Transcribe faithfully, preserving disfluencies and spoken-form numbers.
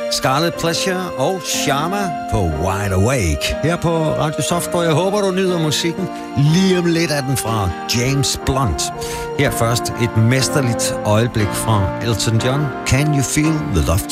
Scarlet Pleasure og Sharma på Wide Awake. Her på Radio Soft, og jeg håber, du nyder musikken. Lige om lidt af den fra James Blunt. Her først et mesterligt øjeblik fra Elton John. Can you feel the love